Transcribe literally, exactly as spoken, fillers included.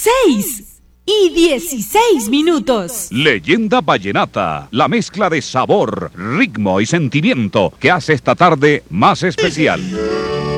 seis y dieciséis minutos. Leyenda Vallenata, la mezcla de sabor, ritmo y sentimiento que hace esta tarde más especial.